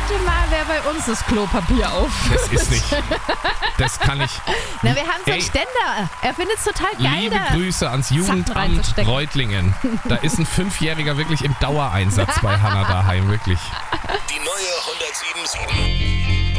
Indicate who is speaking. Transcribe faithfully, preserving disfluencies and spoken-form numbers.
Speaker 1: rate mal, wer bei uns das Klopapier auffüllt.
Speaker 2: Das ist nicht. Das kann ich.
Speaker 1: Na, wir haben so einen
Speaker 2: Ey.
Speaker 1: Ständer. Er findet es total geil.
Speaker 2: Liebe
Speaker 1: da
Speaker 2: Grüße ans
Speaker 1: Sachen
Speaker 2: Jugendamt
Speaker 1: reinzustecken.
Speaker 2: Reutlingen. Da ist ein Fünfjähriger wirklich im Dauereinsatz bei Hannah daheim, wirklich.
Speaker 3: Die neue hundertsieben Komma sieben.